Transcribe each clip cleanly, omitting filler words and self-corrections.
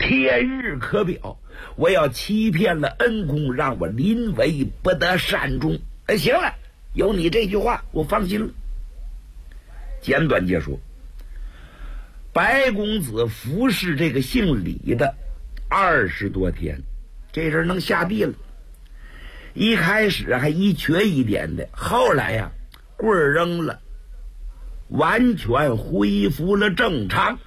天日可表，我要欺骗了恩公，让我临危不得善终。行了，有你这句话我放心了。简短结说，白公子服侍这个姓李的20多天，这人能下地了。一开始还一瘸一点的，后来呀，棍儿扔了，完全恢复了正常。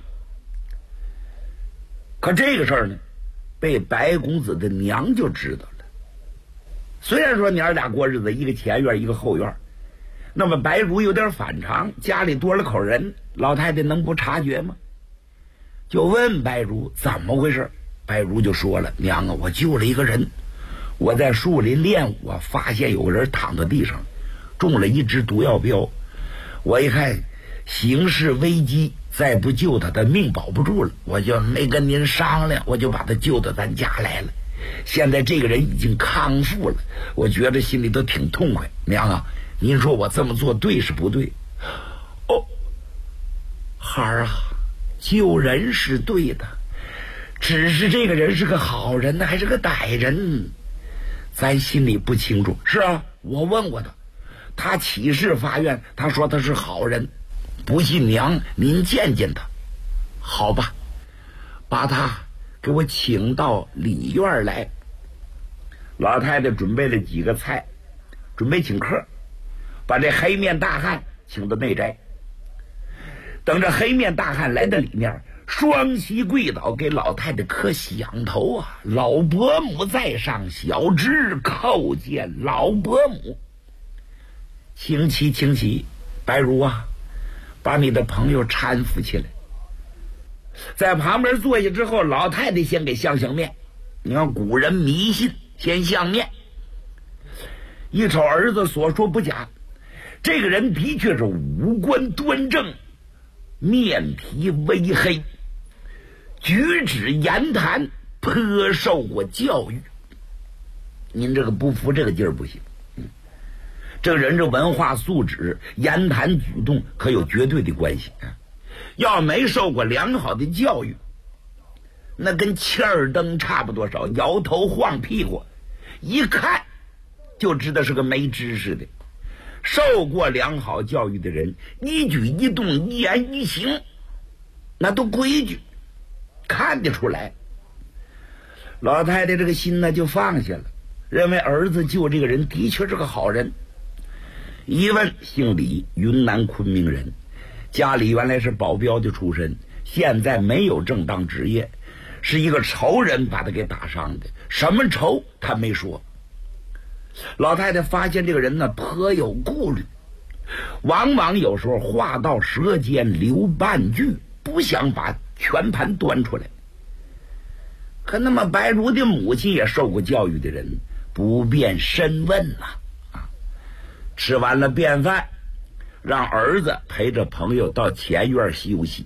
可这个事儿呢，被白公子的娘就知道了。虽然说娘俩过日子，一个前院一个后院，那么白如有点反常，家里多了口人，老太太能不察觉吗？就问白如怎么回事。白如就说了，娘啊，我救了一个人，我在树林练武啊，发现有个人躺在地上，中了一只毒药镖。我一看形势危机，再不救他，他命保不住了，我就没跟您商量，我就把他救到咱家来了。现在这个人已经康复了，我觉得心里都挺痛快。娘啊，您说我这么做对是不对？哦，孩儿啊，救人是对的，只是这个人是个好人呢，还是个歹人，咱心里不清楚。是啊，我问过他，他起誓发愿，他说他是好人。不信娘，您见见他。好吧，把他给我请到里院来。老太太准备了几个菜，准备请客，把这黑面大汉请到内宅。等着黑面大汉来到里面，双膝跪倒，给老太太磕响头啊！老伯母在上，小侄叩见老伯母。请起，请起，白如啊，把你的朋友搀扶起来。在旁边坐下之后，老太太先给相面。你看古人迷信，先相面。一瞅儿子所说不假，这个人的确是五官端正，面皮微黑，举止言谈颇受过教育。您这个不服这个劲儿不行。这个人这文化素质、言谈举动可有绝对的关系。要没受过良好的教育，那跟欠儿灯差不多少，摇头晃屁股，一看就知道是个没知识的。受过良好教育的人，一举一动、一言一行，那都规矩，看得出来。老太太这个心呢就放下了，认为儿子救这个人的确是个好人。一问，姓李，云南昆明人，家里原来是保镖的出身，现在没有正当职业，是一个仇人把他给打伤的。什么仇他没说。老太太发现这个人呢颇有顾虑，往往有时候话到舌尖留半句，不想把全盘端出来。可那么白如的母亲也受过教育的人，不便深问呐。吃完了便饭，让儿子陪着朋友到前院休息。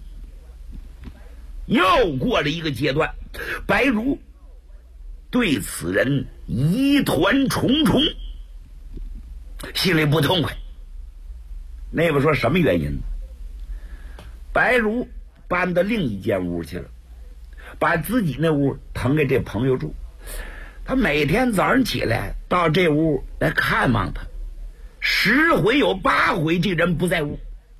又过了一个阶段，白如对此人疑团重重，心里不痛快。那边说什么原因？白如搬到另一间屋去了，把自己那屋腾给这朋友住。他每天早上起来到这屋来看望他，10回有8回这人不在屋。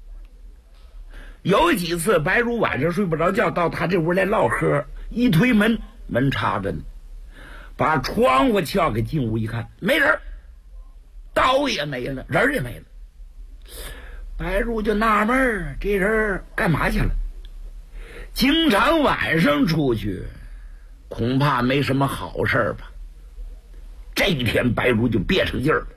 有几次白如晚上睡不着觉，到他这屋来唠嗑，一推门，门插着呢，把窗户撬开，进屋一看，没人，刀也没了，人也没了。白如就纳闷，这人干嘛去了？经常晚上出去，恐怕没什么好事吧。这一天白如就憋成劲儿了。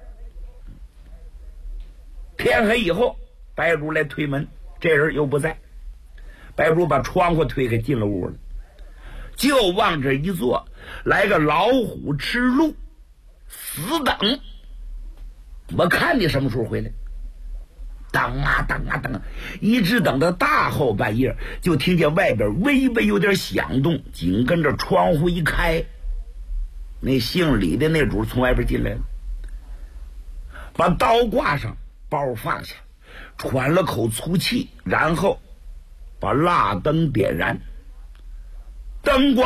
天黑以后，白如来推门，这人又不在。白如把窗户推开，进了屋了，就往这一坐，来个老虎吃鹿，死等。我看你什么时候回来。等啊等啊等啊，一直等到大后半夜，就听见外边微微有点响动，紧跟着窗户一开，那姓李的那主从外边进来了，把刀挂上，包放下，喘了口粗气，然后把蜡灯点燃，灯光